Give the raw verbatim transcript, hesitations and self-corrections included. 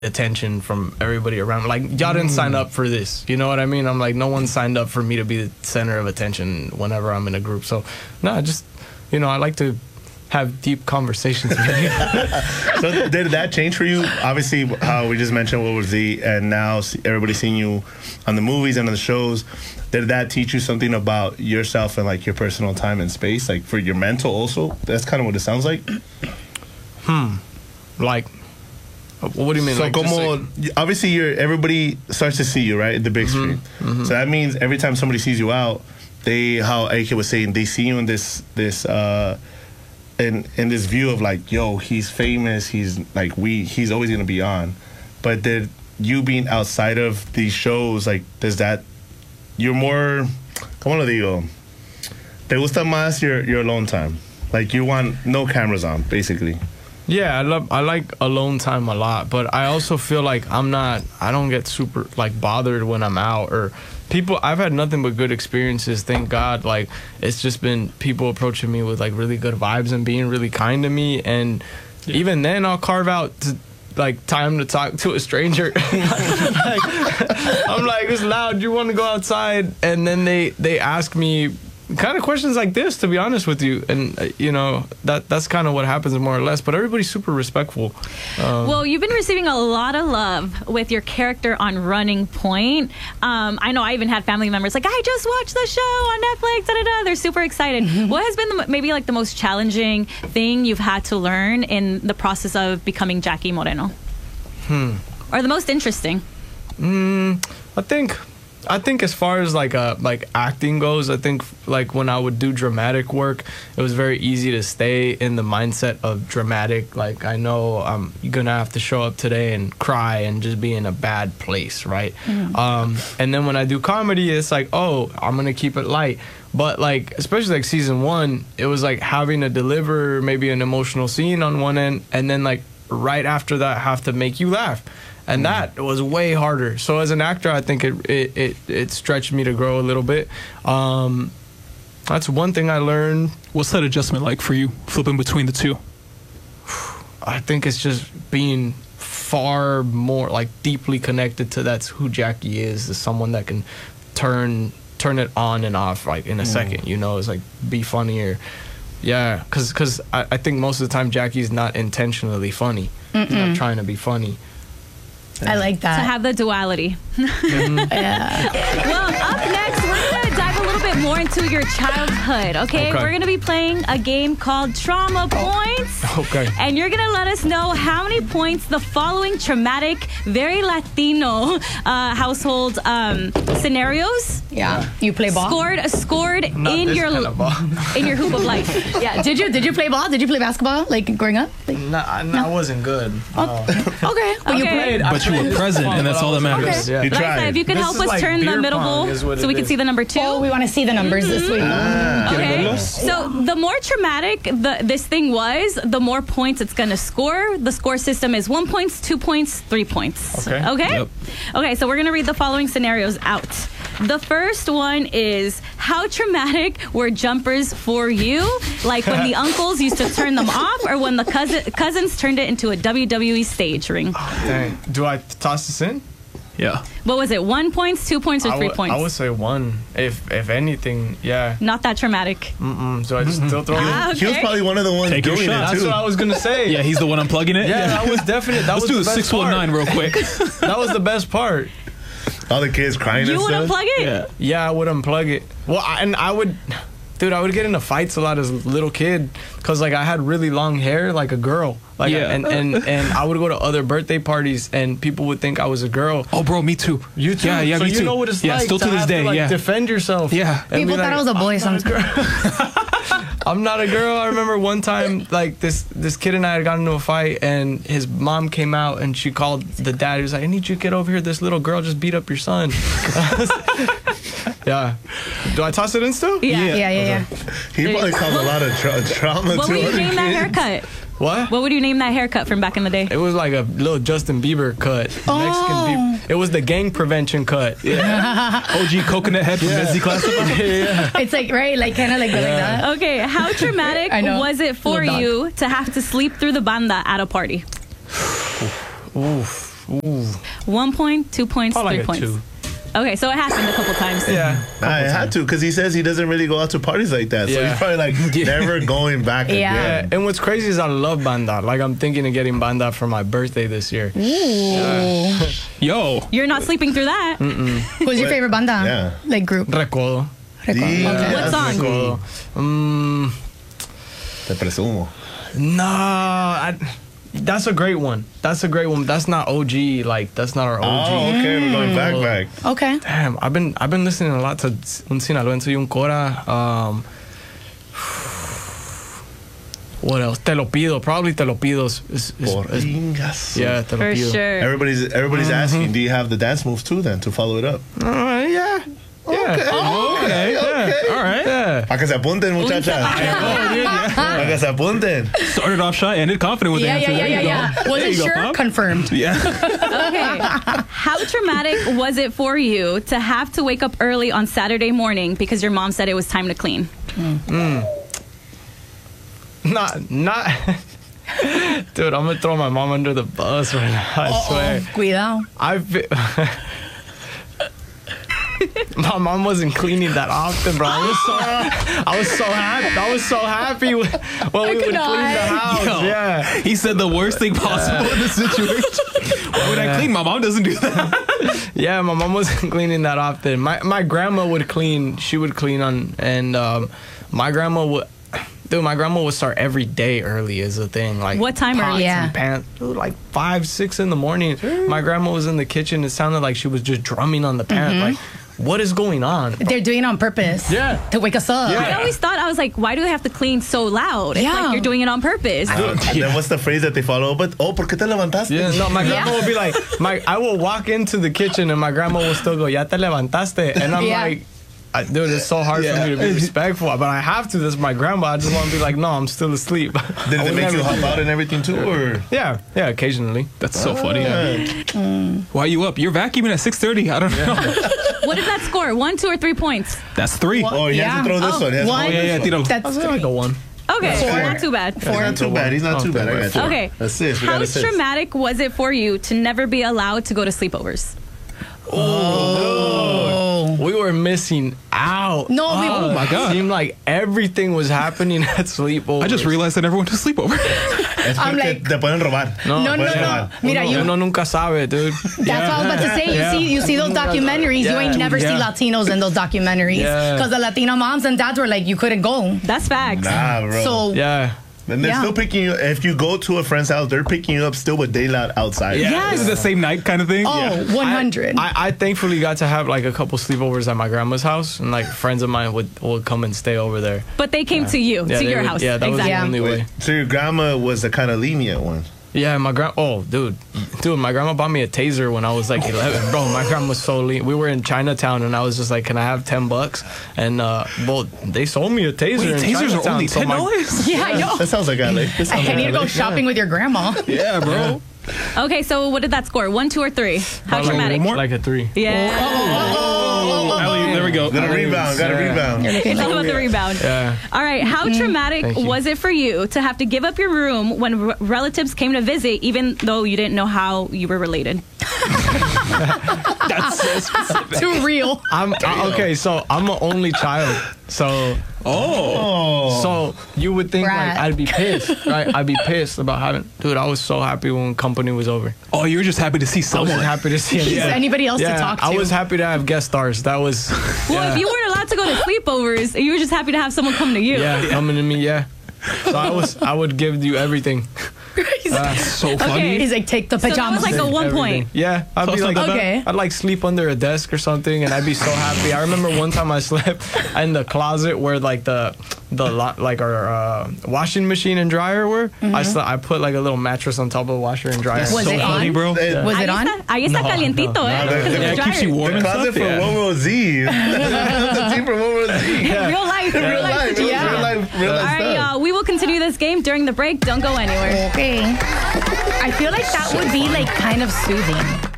attention from everybody around. Like, y'all didn't sign up for this. You know what I mean? I'm like, no one signed up for me to be the center of attention whenever I'm in a group. So, no, I just, you know, I like to have deep conversations with you. So did that change for you? Obviously, how we just mentioned what was Z, and now everybody's seeing you on the movies and on the shows. Did that teach you something about yourself and like your personal time and space, like for your mental also? That's kind of what it sounds like. Hmm. Like, what do you mean? So like, como, like, obviously, you're everybody starts to see you, right, the big mm-hmm, screen. Mm-hmm. So that means every time somebody sees you out, they, how Ike was saying, they see you in this this. Uh, In, in this view of like, yo, he's famous, he's like, we, he's always gonna be on. But did you being outside of these shows, like, does that, you're more, como lo digo, te gusta más your, your alone time? Like, you want no cameras on, basically. Yeah, I love, I like alone time a lot, but I also feel like I'm not, I don't get super like bothered when I'm out, or people, I've had nothing but good experiences, thank God. Like, it's just been people approaching me with like really good vibes and being really kind to me, and yeah. Even then I'll carve out to, like, time to talk to a stranger. Like, I'm like, it's loud, you want to go outside? And then they they ask me kind of questions like this, to be honest with you, and uh, you know, that that's kind of what happens more or less, but everybody's super respectful. Um, well, you've been receiving a lot of love with your character on Running Point. um, I know I even had family members like, I just watched the show on Netflix, da, da, da. They're super excited. What has been the, maybe like the most challenging thing you've had to learn in the process of becoming Jackie Moreno? hmm Or the most interesting? mm, I think I think as far as like uh like acting goes, I think like when I would do dramatic work, it was very easy to stay in the mindset of dramatic. Like, I know I'm gonna have to show up today and cry and just be in a bad place, right? Mm. Um, and then when I do comedy, it's like, oh, I'm gonna keep it light. But like, especially like season one, it was like having to deliver maybe an emotional scene on one end, and then like right after that have to make you laugh. And that was way harder. So as an actor, I think it it, it, it stretched me to grow a little bit. Um, that's one thing I learned. What's that adjustment like for you, flipping between the two? I think it's just being far more, like, deeply connected to that's who Jackie is, is someone that can turn turn it on and off, like, in a mm. second, you know? It's like, be funnier. Yeah, because cause I, I think most of the time Jackie's not intentionally funny. Mm-mm. He's not trying to be funny. I like that. To have the duality. Mm-hmm. Yeah. Well, up next, we're going to dive a little bit more into your childhood, okay? okay. We're going to be playing a game called Trauma Points. Okay. And you're going to let us know how many points the following traumatic, very Latino uh, household um, scenarios. Yeah. You play ball? Scored, scored Not in this your kind of ball. in your hoop of life. Yeah. Did you did you play ball? Did you play basketball like growing up? Like, no, I, no, I wasn't good. Oh. Uh, okay. But okay. you played. But you were present, and that's all that matters. Okay. Yeah. You But I tried. said, if you could This help is us like turn the beer middle pong bowl is what so it we can is. see the number two. Oh, we want to see the numbers this week. Ah. Okay. So the more traumatic the, this thing was, the more points it's going to score. The score system is one points, two points, three points. Okay. Okay? Yep. Okay, so we're going to read the following scenarios out. The first one is, how traumatic were jumpers for you? Like when the uncles used to turn them off, or when the cousin, cousins turned it into a W W E stage ring? Oh, dang. Do I toss this in? Yeah. What was it? One points, two points, or I three would, points? I would say one. If if anything, yeah. Not that traumatic. Mm-mm. So I just still throw it in? Ah, He was okay. probably one of the ones Take your doing shot. it, That's too. what I was going to say. Yeah, he's the one unplugging it. Yeah, that was definite. That Let's was do the the best six one nine part. real quick. That was the best part. All the kids crying You and would stuff. unplug it? Yeah. Yeah, I would unplug it. Well, I, and I would, dude, I would get into fights a lot as a little kid because, like, I had really long hair like a girl. Like, Yeah. and, and, and I would go to other birthday parties and people would think I was a girl. Oh, bro, me too. You too? Yeah, yeah, so me you too. know what it's yeah, like still to to this have day. to, like, yeah. defend yourself. Yeah. and People be thought I was a boy sometimes. I'm not a girl. I remember one time, like, this this kid and I had gotten into a fight, and his mom came out, and she called the dad. He was like, I need you to get over here. This little girl just beat up your son. Yeah. Do I toss it in still? Yeah. Yeah, yeah, yeah. He probably caused a lot of tra- trauma What to would you other name that kids. haircut? What? What would you name that haircut from back in the day? It was like a little Justin Bieber cut. Oh. Mexican Bieber. It was the gang prevention cut. Yeah. O G coconut head from Messi Classified. Yeah. It's like, right, like kind of like, like that. Okay, how traumatic I know. was it for Little dog. you to have to sleep through the banda at a party? Oof. One point, two points, Probably three like a points. two. Okay, so it happened a couple times. Yeah. Nah, it had to because he says he doesn't really go out to parties like that. So Yeah. he's probably like never going back Yeah. Yeah, again. and what's crazy is I love banda. Like I'm thinking of getting banda for my birthday this year. Yo. You're not sleeping through that. Who's your favorite banda? Yeah. Like group. Recodo. Yeah, What that's song? cool. Um, Te presumo. no, I, that's a great one. That's a great one. That's not O G. Like that's not our O G. Oh, okay, we're going back, back. Okay. Damn, I've been I've been listening a lot to un sinaloense y un cora. Um, what else? Te lo pido. Probably te lo pido. Is, is, is, Por is- ingas. yeah, te lo For pido. sure. Everybody's everybody's asking, do you have the dance moves too then to follow it up? Uh, yeah. Yeah. Okay, okay. All right. Yeah. Para que se apunten, muchachas. Para que se apunten. Started off shy, ended confident with Yeah, the answer. yeah, yeah, There yeah, you yeah. go. There Wasn't you go, sure? Pop. Confirmed. Yeah. Okay. How traumatic was it for you to have to wake up early on Saturday morning because your mom said it was time to clean? Not not. Dude, I'm gonna throw my mom under the bus right now. I swear. Cuidado. I've been. My mom wasn't cleaning that often, bro. I was so, I was so happy. I was so happy when, when we would clean the house. Yo, Yeah. He said the worst thing possible in this situation. Why would I clean? My mom doesn't do that. Yeah, my mom wasn't cleaning that often. My my grandma would clean. She would clean on, and um, my grandma would. Dude, my grandma would start every day early is a thing. Like What time pots early? Yeah. and pans. Dude, like five, six in the morning. My grandma was in the kitchen. It sounded like she was just drumming on the pan. Like, what is going on? They're doing it on purpose. Yeah. To wake us up. Yeah. I always thought, I was like, why do they have to clean so loud? It's Yeah. like you're doing it on purpose. Uh, and then what's the phrase that they follow? But oh, ¿por qué te levantaste? Yeah, no, my grandma Yeah. would be like, my I will walk into the kitchen and my grandma will still go, "Ya te levantaste," and I'm Yeah. like, I, dude, it's so hard for me to be respectful, but I have to. This is my grandma. I just want to be like, no, I'm still asleep. Did I it would make you never hop do out that. and everything too, or? Yeah, yeah, occasionally. That's so funny. Yeah. Why you up? You're vacuuming at six thirty. I don't know. What did that score? One, two, or three points? That's three. Oh, he has Yeah. to throw this Oh, one. He has to one. throw yeah, yeah, this one. tiro. That's I feel like a one. Okay, Four. not too bad. He's not too bad. He's not too bad. I got you. Okay. Assist. We How got assist. traumatic was it for you to never be allowed to go to sleepovers? Oh. We were missing out. No, we- Oh my God. It seemed like everything was happening at sleepovers. I just realized that everyone to sleep over. Es I'm porque like- te pueden robar. No, No, no, pueden no. robar. Mira, uno, you. uno nunca sabe, dude. That's what I was about to say. You Yeah. see, you see those documentaries. You Yeah. ain't never see Yeah. Latinos in those documentaries Yeah. because the Latina moms and dads were like, you couldn't go. That's facts. Nah, bro. So Yeah. and they're Yeah. still picking you. If you go to a friend's house, they're picking you up still with daylight outside. Yes. Is it the same night kind of thing? oh, one hundred. I, I thankfully got to have like a couple sleepovers at my grandma's house, and like friends of mine would, would come and stay over there. But they came to you, Yeah, to they your would- house. Yeah, that exactly. was the only way. Wait, so your grandma was the kind of lenient one. Yeah, my grand. Oh, dude, dude, my grandma bought me a taser when I was like eleven, bro. My grandma was so lean. We were in Chinatown, and I was just like, "Can I have ten bucks?" And uh, well, they sold me a taser. Wait, in tasers are Chinatown, only so ten my- dollars? yeah, I know. That sounds like L A. That sounds I like need to L A. go shopping with your grandma. Yeah, bro. Okay, so what did that score? One, two, or three? How Like, traumatic? one more? Like a three. Yeah. Ellie, there we go. Got a rebound. Got a Yeah. rebound. It's all about the rebound. Yeah. All right. How traumatic Thank you. was it for you to have to give up your room when r- relatives came to visit, even though you didn't know how you were related? That's so specific. Too real. I'm I, okay. So I'm an only child. So Oh. so you would think Brat. like I'd be pissed, right? I'd be pissed about having. Dude, I was so happy when company was over. Oh, you were just happy to see I was someone. just happy to see Is yeah. anybody else Yeah, to talk to? I was happy to have guest stars. That was Well, yeah. if you weren't allowed to go to sleepovers, you were just happy to have someone come to you. yeah, coming to me, yeah. So I was, I would give you everything. So funny. He's like, take the So that pajamas. was like a one Everything. point. Yeah, I'd be like, Okay. I'd like sleep under a desk or something, and I'd be so happy. I remember one time I slept in the closet where like the, the lo- like our uh, washing machine and dryer were. I slept, I put like a little mattress on top of the washer and dryer. Was so it funny, on? bro. It- Was Ahí it on? está, ahí está No, calientito, no, eh? no, Because no, of yeah, the it keeps you dryer. warm The and closet stuff. for Yeah. World War Z. The team from World War Z. Yeah. Real life, real life life, situation. yeah. real life, real All life right, stuff. y'all. We will continue this game during the break. Don't go anywhere. Okay. I feel like that would be like kind of soothing.